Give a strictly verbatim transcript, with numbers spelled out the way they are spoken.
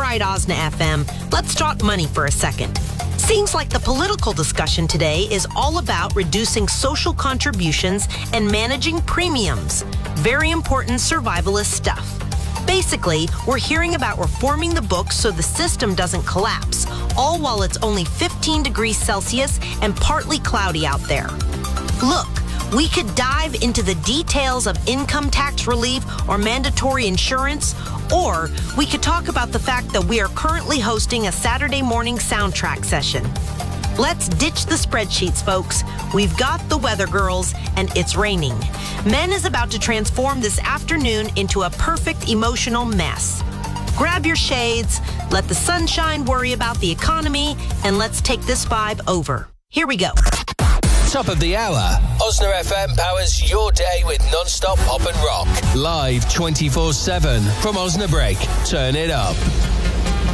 right, Osna F M, let's talk money for a second. Seems like the political discussion today is all about reducing social contributions and managing premiums. Very important survivalist stuff. Basically, we're hearing about reforming the books so the system doesn't collapse, all while it's only fifteen degrees Celsius and partly cloudy out there. Look, we could dive into the details of income tax relief or mandatory insurance, or we could talk about the fact that we are currently hosting a Saturday morning soundtrack session. Let's ditch the spreadsheets, folks. We've got the weather girls, and it's raining. Men is about to transform this afternoon into a perfect emotional mess. Grab your shades, let the sunshine worry about the economy, and let's take this vibe over. Here we go. Top of the hour. Osna F M powers your day with non-stop pop and rock. Live twenty-four seven from Osnabrück. Turn it up.